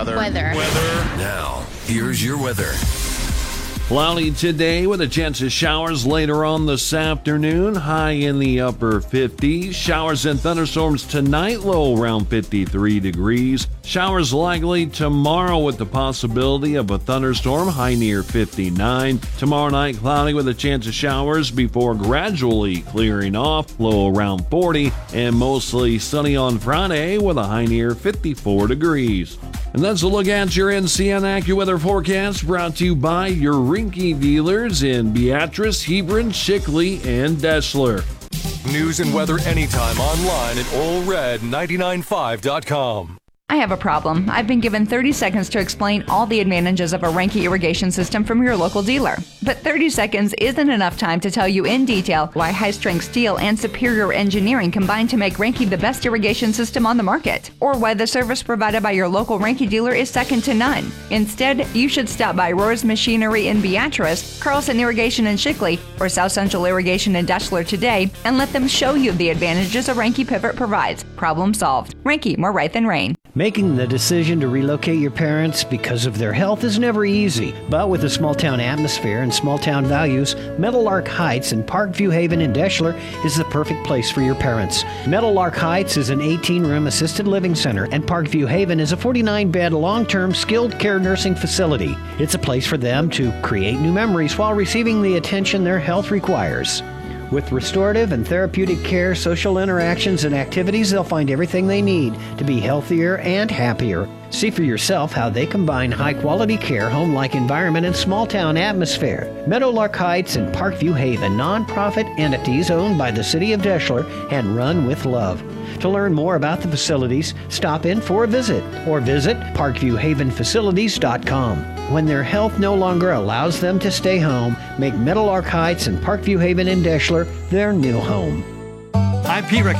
Weather. Now, here's your weather. Cloudy today with a chance of showers later on this afternoon, high in the upper 50s. Showers and thunderstorms tonight, low around 53 degrees. Showers likely tomorrow with the possibility of a thunderstorm, high near 59. Tomorrow night, cloudy with a chance of showers before gradually clearing off, low around 40. And mostly sunny on Friday with a high near 54 degrees. And that's a look at your NCN AccuWeather forecast, brought to you by your Rinky dealers in Beatrice, Hebron, Shickley, and Deshler. News and weather anytime online at allred995.com. I have a problem. I've been given 30 seconds to explain all the advantages of a Reinke irrigation system from your local dealer. But 30 seconds isn't enough time to tell you in detail why high-strength steel and superior engineering combine to make Reinke the best irrigation system on the market, or why the service provided by your local Reinke dealer is second to none. Instead, you should stop by Rohr's Machinery in Beatrice, Carlson Irrigation in Shickley, or South Central Irrigation in Deshler today and let them show you the advantages a Reinke pivot provides. Problem solved. Reinke, more right than rain. Making the decision to relocate your parents because of their health is never easy, but with a small-town atmosphere and small-town values, Meadowlark Heights in Parkview Haven in Deshler is the perfect place for your parents. Meadowlark Heights is an 18-room assisted living center, and Parkview Haven is a 49-bed long-term skilled care nursing facility. It's a place for them to create new memories while receiving the attention their health requires. With restorative and therapeutic care, social interactions, and activities, they'll find everything they need to be healthier and happier. See for yourself how they combine high-quality care, home-like environment, and small-town atmosphere. Meadowlark Heights and Parkview Haven, nonprofit entities owned by the City of Deshler and run with love. To learn more about the facilities, stop in for a visit or visit parkviewhavenfacilities.com. When their health no longer allows them to stay home, make Meadowlark Heights and Parkview Haven in Deshler their new home. I'm Pete